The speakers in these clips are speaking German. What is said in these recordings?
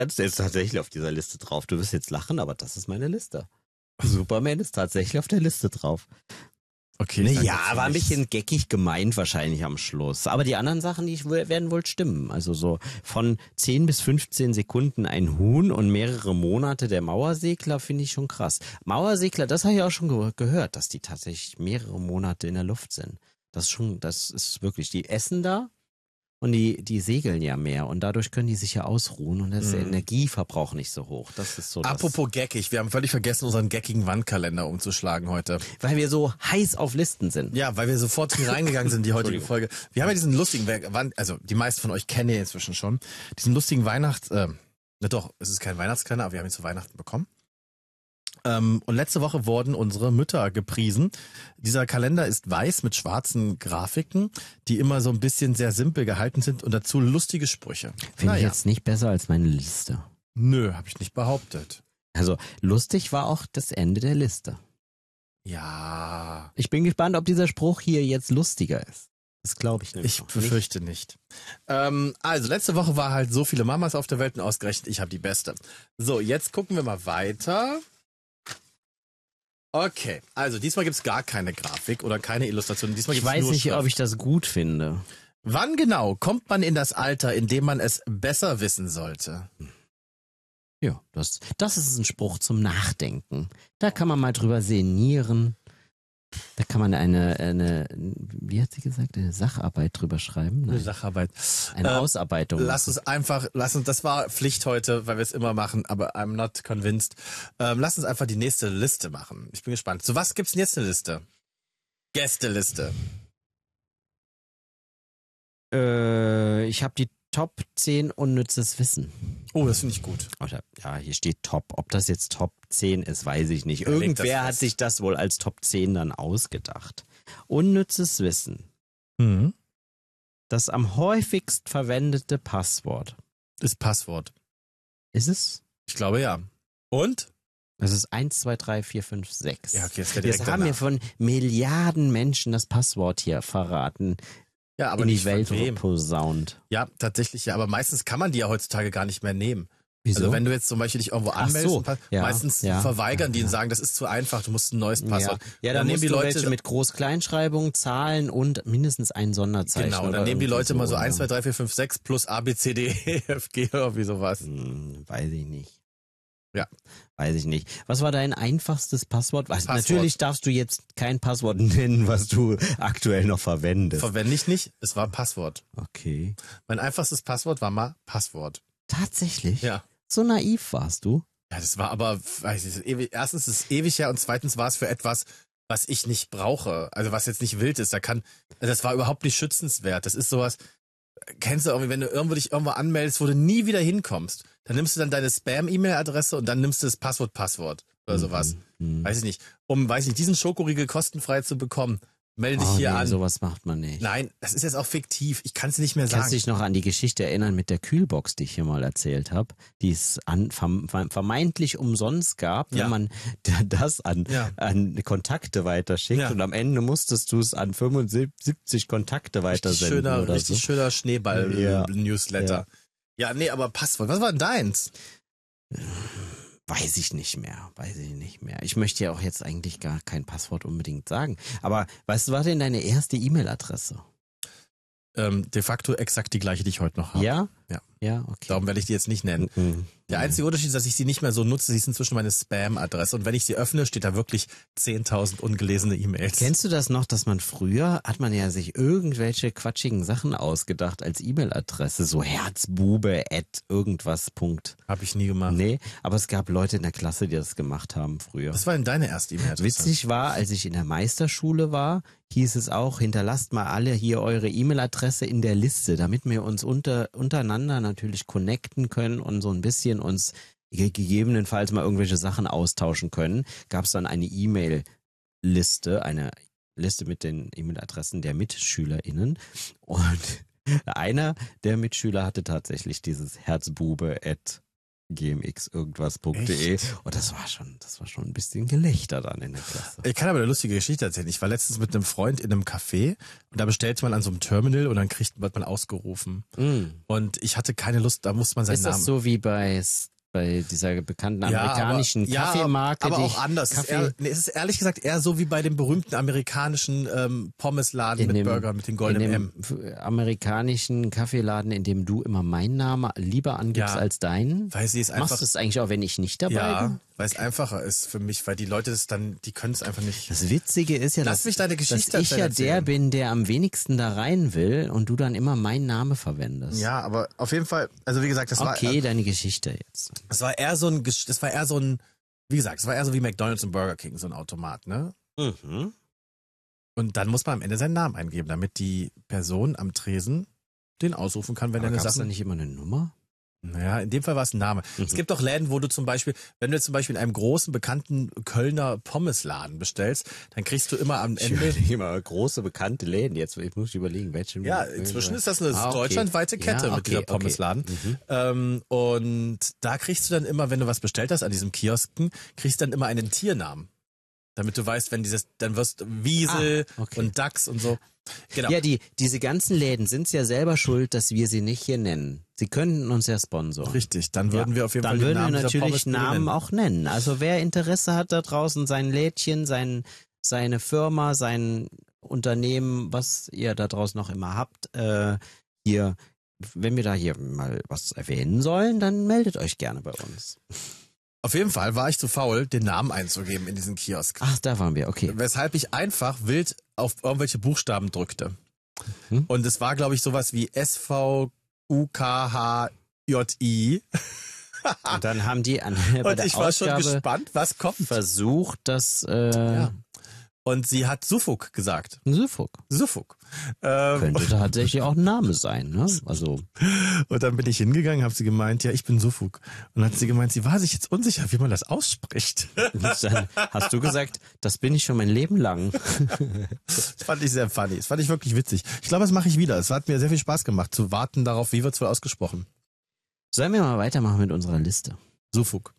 Das ist tatsächlich auf dieser Liste drauf. Du wirst jetzt lachen, aber das ist meine Liste. Superman ist tatsächlich auf der Liste drauf. Okay. Ja, war ein bisschen geckig gemeint wahrscheinlich am Schluss. Aber die anderen Sachen, werden wohl stimmen. Also so von 10 bis 15 Sekunden ein Huhn und mehrere Monate der Mauersegler finde ich schon krass. Mauersegler, das habe ich auch schon gehört, dass die tatsächlich mehrere Monate in der Luft sind. Das ist wirklich, die essen da und die segeln ja mehr und dadurch können die sich ja ausruhen und da ist der Energieverbrauch nicht so hoch. Das ist so. Apropos geckig, wir haben völlig vergessen, unseren geckigen Wandkalender umzuschlagen heute. Weil wir so heiß auf Listen sind. Ja, weil wir sofort hier reingegangen sind, die heutige Folge. Wir haben ja diesen lustigen, also die meisten von euch kennen ja inzwischen schon, diesen lustigen es ist kein Weihnachtskalender, aber wir haben ihn zu Weihnachten bekommen. Und letzte Woche wurden unsere Mütter gepriesen. Dieser Kalender ist weiß mit schwarzen Grafiken, die immer so ein bisschen sehr simpel gehalten sind und dazu lustige Sprüche. Finde ich jetzt nicht besser als meine Liste. Nö, habe ich nicht behauptet. Also lustig war auch das Ende der Liste. Ja. Ich bin gespannt, ob dieser Spruch hier jetzt lustiger ist. Das glaube ich nicht. Ich befürchte nicht. Also, letzte Woche war halt so viele Mamas auf der Welt und ausgerechnet, ich habe die beste. So, jetzt gucken wir mal weiter. Okay, also diesmal gibt's gar keine Grafik oder keine Illustration. Diesmal ich gibt's weiß nur nicht, Schrift. ob ich das gut finde. Wann genau kommt man in das Alter, in dem man es besser wissen sollte? Ja, das ist ein Spruch zum Nachdenken. Da kann man mal drüber sinnieren. Da kann man eine, wie hat sie gesagt, eine Sacharbeit drüber schreiben? Eine Sacharbeit. Eine Ausarbeitung. Lass uns, das war Pflicht heute, weil wir es immer machen, aber I'm not convinced. Lass uns einfach die nächste Liste machen. Ich bin gespannt. Zu was gibt's denn jetzt eine Liste? Gästeliste. Ich habe die Top 10 unnützes Wissen. Oh, das finde ich gut. Oder, ja, hier steht Top. Ob das jetzt Top 10 ist, weiß ich nicht. Irgendwer hat sich das wohl als Top 10 dann ausgedacht. Unnützes Wissen. Mhm. Das am häufigst verwendete Passwort. Ist Passwort. Ist es? Ich glaube ja. Und? Das ist 1, 2, 3, 4, 5, 6. Ja, okay, das wäre direkt Jetzt haben wir von Milliarden Menschen das Passwort hier verraten. Ja, aber in die nicht Welt von wem. posaunt. Ja, tatsächlich ja, aber meistens kann man die ja heutzutage gar nicht mehr nehmen. Wieso? Also wenn du jetzt zum Beispiel dich irgendwo anmeldest, meistens verweigern die und sagen, das ist zu einfach, du musst ein neues Passwort. Ja, dann nehmen die Leute welche mit Groß-Kleinschreibung, Zahlen und mindestens ein Sonderzeichen. Genau, und dann nehmen die Leute mal so 1, 2, 3, 4, 5, 6 plus A, B, C, D, E, F, G oder wie sowas. Weiß ich nicht. Ja. Weiß ich nicht. Was war dein einfachstes Passwort? Natürlich darfst du jetzt kein Passwort nennen, was du aktuell noch verwendest. Verwende ich nicht, es war Passwort. Okay. Mein einfachstes Passwort war mal Passwort. Tatsächlich? Ja. So naiv warst du? Ja, das war aber, erstens ist es ewig her und zweitens war es für etwas, was ich nicht brauche. Also was jetzt nicht wild ist. Das war überhaupt nicht schützenswert. Das ist sowas, kennst du irgendwie, wenn du dich irgendwo anmeldest, wo du nie wieder hinkommst, dann nimmst du dann deine Spam-E-Mail-Adresse und dann nimmst du das Passwort oder sowas. Weiß ich nicht. Um, diesen Schokoriegel kostenfrei zu bekommen, melde dich hier an. Sowas macht man nicht. Nein, das ist jetzt auch fiktiv. Ich kann es nicht mehr sagen. Kannst du dich noch an die Geschichte erinnern mit der Kühlbox, die ich hier mal erzählt habe, die es vermeintlich umsonst gab, wenn man das an Kontakte weiterschickt und am Ende musstest du es an 75 Kontakte weitersenden. Richtig schöner Schneeball-Newsletter. Ja, nee, aber Passwort. Was war denn deins? Weiß ich nicht mehr. Ich möchte ja auch jetzt eigentlich gar kein Passwort unbedingt sagen. Aber was war denn deine erste E-Mail-Adresse? De facto exakt die gleiche, die ich heute noch habe. Ja? Ja. Ja, okay. Darum werde ich die jetzt nicht nennen. Der einzige Unterschied ist, dass ich sie nicht mehr so nutze. Sie ist inzwischen meine Spam-Adresse. Und wenn ich sie öffne, steht da wirklich 10.000 ungelesene E-Mails. Kennst du das noch, dass man früher, hat man ja sich irgendwelche quatschigen Sachen ausgedacht als E-Mail-Adresse, so Herzbube@ irgendwas. Habe ich nie gemacht. Nee, aber es gab Leute in der Klasse, die das gemacht haben früher. Was war denn deine erste E-Mail-Adresse? Witzig war, als ich in der Meisterschule war, hieß es auch, hinterlasst mal alle hier eure E-Mail-Adresse in der Liste, damit wir uns untereinander natürlich connecten können und so ein bisschen uns gegebenenfalls mal irgendwelche Sachen austauschen können. Gab es dann eine E-Mail-Liste, eine Liste mit den E-Mail-Adressen der MitschülerInnen und einer der Mitschüler hatte tatsächlich dieses Herzbube@ gmx-irgendwas.de. Und das war schon ein bisschen Gelächter dann in der Klasse. Ich kann aber eine lustige Geschichte erzählen. Ich war letztens mit einem Freund in einem Café und da bestellt man an so einem Terminal und dann wird man ausgerufen. Und ich hatte keine Lust, da musste man seinen Namen. Ist das so wie bei dieser bekannten amerikanischen Kaffeemarke? Aber auch anders. Es ist ehrlich gesagt eher so wie bei dem berühmten amerikanischen Pommesladen mit Burger mit den goldenen M. Amerikanischen Kaffeeladen, in dem du immer meinen Namen lieber angibst als deinen? Weil sie es einfach, machst du es eigentlich auch, wenn ich nicht dabei bin? Weil es einfacher ist für mich, weil die Leute die können es einfach nicht. Das Witzige ist ja, dass ich ja der bin, der am wenigsten da rein will und du dann immer meinen Namen verwendest. Ja, aber auf jeden Fall, also wie gesagt, das war... Okay, deine Geschichte jetzt. Es war eher so ein, wie gesagt, es war eher so wie McDonald's und Burger King, so ein Automat, ne? Mhm. Und dann muss man am Ende seinen Namen eingeben, damit die Person am Tresen den ausrufen kann, wenn er eine Sache... Gab's da nicht immer eine Nummer? Naja, in dem Fall war es ein Name. Es gibt auch Läden, wo du zum Beispiel, wenn du zum Beispiel in einem großen, bekannten Kölner Pommesladen bestellst, dann kriegst du immer am Ende... immer große, bekannte Läden. Jetzt ich muss überlegen, welche... Ja, inzwischen ist das eine deutschlandweite Kette mit dieser Pommesladen. Und da kriegst du dann immer, wenn du was bestellt hast an diesem Kiosken, kriegst du dann immer einen Tiernamen. Damit du weißt, dann wirst Wiesel und Dachs und so. Genau. Ja, diese ganzen Läden sind es ja selber schuld, dass wir sie nicht hier nennen. Sie könnten uns ja sponsoren. Richtig, dann würden wir auf jeden Fall den den Namen Namen natürlich Namen auch nennen. Also wer Interesse hat da draußen, sein Lädchen, seine Firma, sein Unternehmen, was ihr da draußen noch immer habt, hier, wenn wir da hier mal was erwähnen sollen, dann meldet euch gerne bei uns. Auf jeden Fall war ich zu faul, den Namen einzugeben in diesen Kiosk. Ach, da waren wir, okay. Weshalb ich einfach wild auf irgendwelche Buchstaben drückte. Und es war, glaube ich, sowas wie SVUKHJI. Und dann haben die und ich war schon gespannt, was kommt. Versucht, das... Und sie hat Sufuk gesagt. Sufuk. Könnte tatsächlich auch ein Name sein, ne? Also. Und dann bin ich hingegangen, habe sie gemeint, ja, ich bin Sufuk. Und dann hat sie gemeint, sie war sich jetzt unsicher, wie man das ausspricht. Dann hast du gesagt, das bin ich schon mein Leben lang. Das fand ich sehr funny. Das fand ich wirklich witzig. Ich glaube, das mache ich wieder. Es hat mir sehr viel Spaß gemacht, zu warten darauf, wie wird's wohl ausgesprochen. Sollen wir mal weitermachen mit unserer Liste? Sufuk.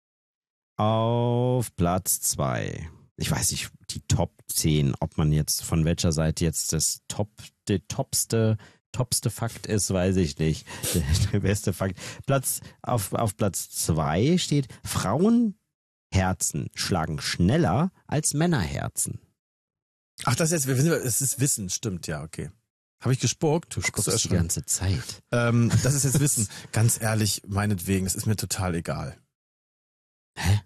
Auf Platz 2. Ich weiß nicht, die Top 10, ob man jetzt von welcher Seite jetzt der topste Fakt ist, weiß ich nicht. Der beste Fakt. Auf Platz 2 steht, Frauenherzen schlagen schneller als Männerherzen. Ach, es ist Wissen, stimmt, ja, okay. Habe ich gespuckt? Du spuckst die ganze Zeit. Das ist jetzt Wissen. Ganz ehrlich, meinetwegen, es ist mir total egal. Hä?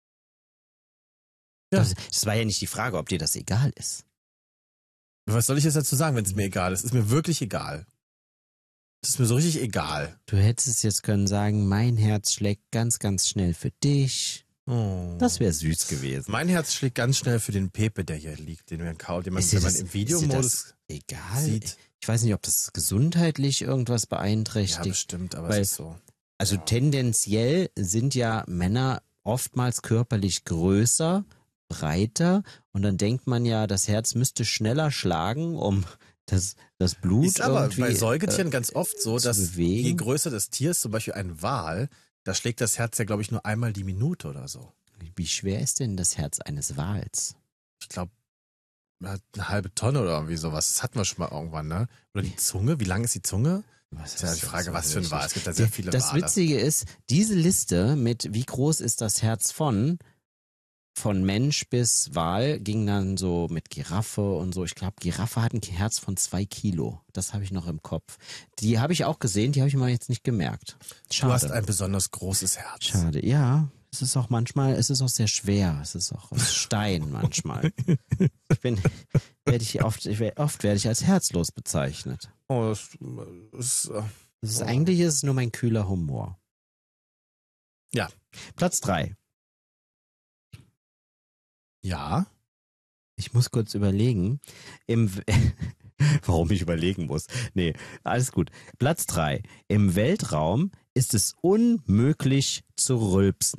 Ja. Das war ja nicht die Frage, ob dir das egal ist. Was soll ich jetzt dazu sagen, wenn es mir egal ist? Es ist mir wirklich egal. Es ist mir so richtig egal. Du hättest jetzt können sagen, mein Herz schlägt ganz, ganz schnell für dich. Oh. Das wäre süß gewesen. Mein Herz schlägt ganz schnell für den Pepe, der hier liegt, den man im Videomodus egal sieht. Ich weiß nicht, ob das gesundheitlich irgendwas beeinträchtigt. Ja, bestimmt, aber es ist so. Also tendenziell sind ja Männer oftmals körperlich größer, breiter und dann denkt man ja, das Herz müsste schneller schlagen, um das Blut ist aber irgendwie bei Säugetieren ganz oft so, dass bewegen. Je größer das Tier ist, zum Beispiel ein Wal, da schlägt das Herz ja, glaube ich, nur einmal die Minute oder so. Wie schwer ist denn das Herz eines Wals? Ich glaube, eine halbe Tonne oder irgendwie sowas. Das hatten wir schon mal irgendwann, ne? Oder die Zunge? Wie lang ist die Zunge? Das ist ja die Frage, was für ein Wal. Es gibt da sehr viele Wale. Das Witzige ist, diese Liste mit wie groß ist das Herz von Mensch bis Wal ging dann so mit Giraffe und so. Ich glaube, Giraffe hat ein Herz von 2 Kilo. Das habe ich noch im Kopf. Die habe ich auch gesehen, die habe ich mal jetzt nicht gemerkt. Schade. Du hast ein besonders großes Herz. Schade, ja. Es ist auch auch sehr schwer. Es ist auch aus Stein manchmal. Oft werde ich als herzlos bezeichnet. Oh, Eigentlich ist es nur mein kühler Humor. Ja. Platz 3. Ja. Ich muss kurz überlegen, warum ich überlegen muss. Nee, alles gut. Platz 3. Im Weltraum ist es unmöglich zu rülpsen.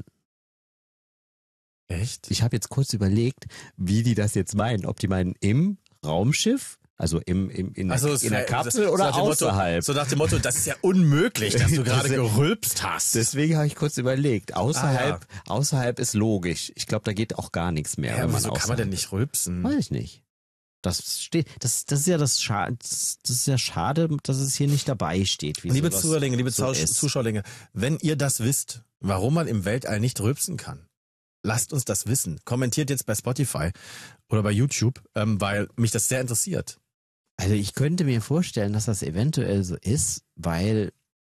Echt? Ich habe jetzt kurz überlegt, wie die das jetzt meinen. Ob die meinen im Raumschiff Also in Also der Kapsel oder außerhalb? So nach dem Motto, das ist ja unmöglich, dass du gerade gerülpst hast. Deswegen habe ich kurz überlegt. Außerhalb ist logisch. Ich glaube, da geht auch gar nichts mehr. Ja, wenn man wieso kann man denn nicht rülpsen? Weiß ich nicht. Das steht, das ist ja das ist ja schade, dass es hier nicht dabei steht. Wie Liebe sowas Zuhörlinge, liebe so ist. Zuschauerlinge, wenn ihr das wisst, warum man im Weltall nicht rülpsen kann, lasst uns das wissen. Kommentiert jetzt bei Spotify oder bei YouTube, weil mich das sehr interessiert. Also ich könnte mir vorstellen, dass das eventuell so ist, weil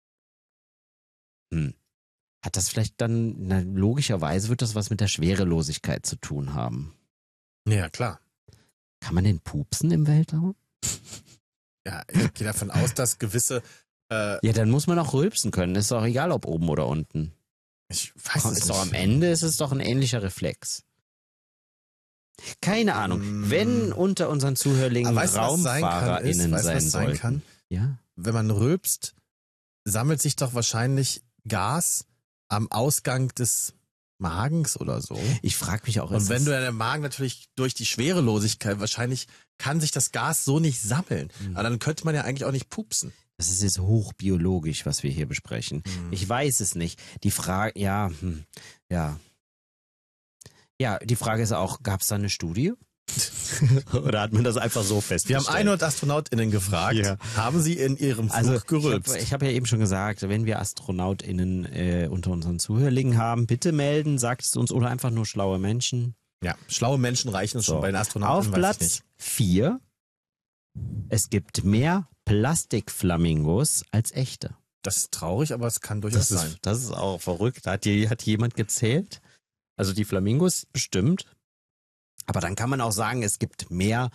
hat das vielleicht dann, logischerweise wird das was mit der Schwerelosigkeit zu tun haben. Ja, klar. Kann man denn pupsen im Weltraum? Ja, ich gehe davon aus, dass gewisse... Ja, dann muss man auch rülpsen können. Ist doch egal, ob oben oder unten. Ich weiß es Ist doch nicht. am Ende ist es doch ein ähnlicher Reflex. Keine Ahnung. Wenn unter unseren Zuhörlingen Aber weißt du, was RaumfahrerInnen was sein sein sollten. kann? Ja. Wenn man rülpst, sammelt sich doch wahrscheinlich Gas am Ausgang des Magens oder so. Ich frage mich auch. Und wenn du deinen Magen natürlich durch die Schwerelosigkeit, wahrscheinlich kann sich das Gas so nicht sammeln. Aber dann könnte man ja eigentlich auch nicht pupsen. Das ist jetzt hochbiologisch, was wir hier besprechen. Ich weiß es nicht. Die Frage, ja. Ja, die Frage ist auch, gab es da eine Studie? Oder hat man das einfach so Wir festgestellt? haben 100 AstronautInnen gefragt, Ja. haben sie in ihrem Flug gerülpst? Ich hab ja eben schon gesagt, wenn wir AstronautInnen unter unseren Zuhörlingen haben, bitte melden, sagt es uns oder einfach nur schlaue Menschen. Ja, schlaue Menschen reichen uns schon bei den Astronauten. Auf weiß ich Platz nicht. 4, es gibt mehr Plastikflamingos als echte. Das ist traurig, aber es kann durchaus sein. Das ist auch verrückt. Hat jemand gezählt? Also die Flamingos bestimmt. Aber dann kann man auch sagen, es gibt mehr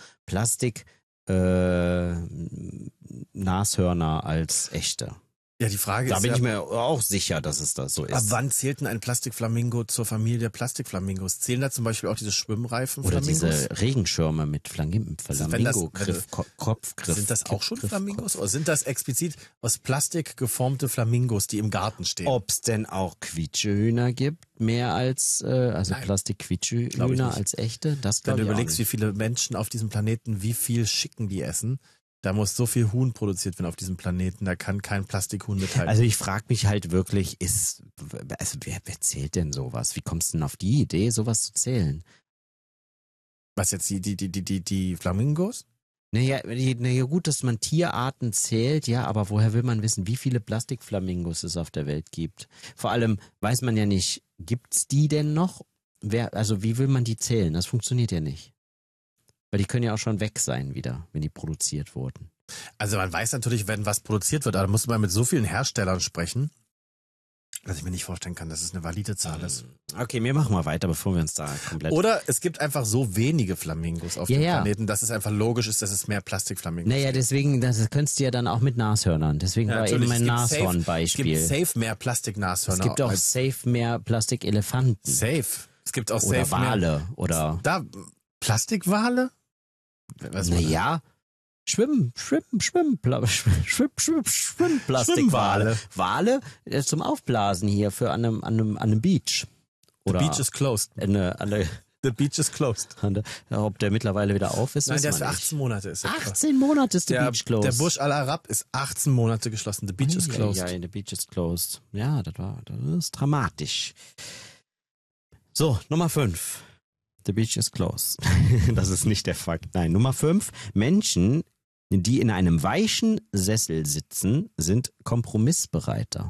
Plastik-Nashörner als echte. Ja, die Frage Da ist bin ja, ich mir auch sicher, dass es das so ist. ab wann zählt denn ein Plastikflamingo zur Familie der Plastikflamingos? Zählen da zum Beispiel auch diese Oder Schwimmreifen-Flamingos? diese Regenschirme mit Flamingo-Griff, Kopfgriff. Sind das auch schon Griff, Flamingos? Oder sind das explizit aus Plastik geformte Flamingos, die im Garten stehen? Ob es denn auch Quietschehühner gibt, mehr als, Nein. Glaub ich Plastik-Quietschehühner nicht. als echte? Das Wenn glaube du ich auch überlegst, wie nicht. viele Menschen auf diesem Planeten, wie viel Schicken die essen, da muss so viel Huhn produziert werden auf diesem Planeten, da kann kein Plastikhuhn mithalten. Also ich frage mich halt wirklich, wer zählt denn sowas? Wie kommst du denn auf die Idee, sowas zu zählen? Was jetzt, die Flamingos? Naja, gut, dass man Tierarten zählt, ja, aber woher will man wissen, wie viele Plastikflamingos es auf der Welt gibt? Vor allem weiß man ja nicht, gibt's die denn noch? Wie will man die zählen? Das funktioniert ja nicht. Weil die können ja auch schon weg sein wieder, wenn die produziert wurden. Also man weiß natürlich, wenn was produziert wird, aber da muss man mit so vielen Herstellern sprechen, dass ich mir nicht vorstellen kann, dass es eine valide Zahl ist. Okay, wir machen mal weiter, bevor wir uns da komplett... Oder es gibt einfach so wenige Flamingos auf dem Planeten, dass es einfach logisch ist, dass es mehr Plastikflamingos Naja, gibt. deswegen, das könntest du ja dann auch mit Nashörnern. Deswegen war eben mein Nashorn-Beispiel. Es gibt safe mehr Plastiknashörner. Es gibt auch safe mehr Plastikelefanten. Safe. Es gibt auch Oder safe Wale. mehr. Oder... Plastikwale? Naja, Schwimmplastik-Wale. Wale zum Aufblasen hier für an einem Beach. Oder The beach is closed. The beach is closed. Ob der mittlerweile wieder auf ist, Nein, wissen der wir ist für nicht. 18 Monate. Ist 18 Monate ist the beach closed. Der Burj Al Arab ist 18 Monate geschlossen. The beach is closed. Ja, the beach is closed. Ja, das ist dramatisch. So, Nummer 5. The beach is closed. Das ist nicht der Fakt. Nein, Nummer 5. Menschen, die in einem weichen Sessel sitzen, sind kompromissbereiter.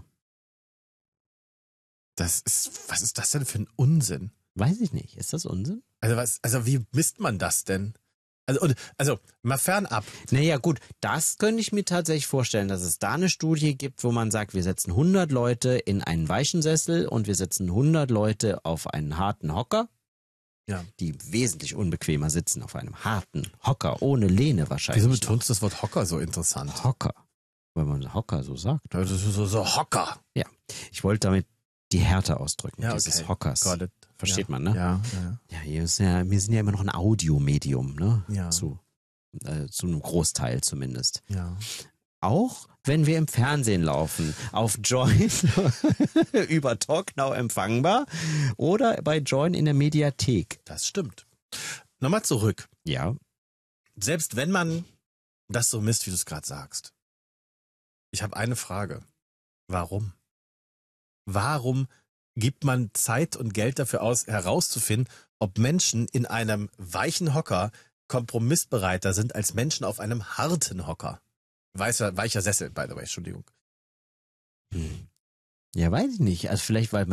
Was ist das denn für ein Unsinn? Weiß ich nicht. Ist das Unsinn? Also wie misst man das denn? Also mal fernab. Naja, gut, das könnte ich mir tatsächlich vorstellen, dass es da eine Studie gibt, wo man sagt, wir setzen 100 Leute in einen weichen Sessel und wir setzen 100 Leute auf einen harten Hocker. Ja. Die wesentlich unbequemer sitzen auf einem harten Hocker, ohne Lehne wahrscheinlich. Wieso betonst du das Wort Hocker so interessant? Hocker, wenn man Hocker so sagt. Das ist so Hocker. Ja, ich wollte damit die Härte ausdrücken, Ja, dieses okay. Hockers. Got it. Versteht Ja. man, ne? Ja. Ja, wir sind ja immer noch ein Audiomedium, ne? Ja. Zu einem Großteil zumindest. Ja. Auch wenn wir im Fernsehen laufen, auf Join über Talknow empfangbar oder bei Join in der Mediathek. Das stimmt. Nochmal zurück. Ja. Selbst wenn man Das ist so Mist, wie du es gerade sagst. Ich habe eine Frage. Warum? Warum gibt man Zeit und Geld dafür aus, herauszufinden, ob Menschen in einem weichen Hocker kompromissbereiter sind als Menschen auf einem harten Hocker? Weicher Sessel, by the way, Entschuldigung. Ja, weiß ich nicht. Also vielleicht, weil man